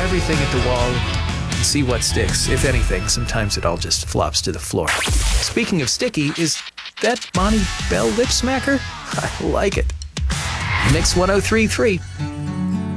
everything at the wall and see what sticks. If anything, sometimes it all just flops to the floor. Speaking of sticky, is that Bonnie Bell lip smacker? I like it. Mix 103.3.